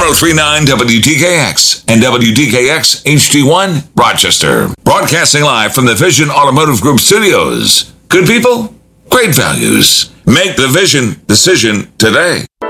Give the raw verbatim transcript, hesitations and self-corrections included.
three nine W D K X and W D K X H D one, Rochester. Broadcasting live from the Vision Automotive Group studios. Good people, great values. Make the Vision decision today.